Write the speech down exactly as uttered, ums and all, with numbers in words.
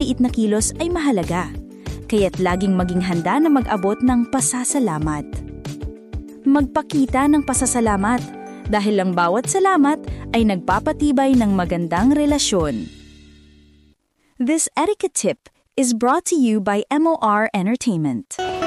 maliliit na kilos ay mahalaga, kaya't laging maging handa na mag-abot ng pasasalamat. Magpakita ng pasasalamat dahil ang bawat salamat ay nagpapatibay ng magandang relasyon. This etiquette tip is brought to you by M O R Entertainment.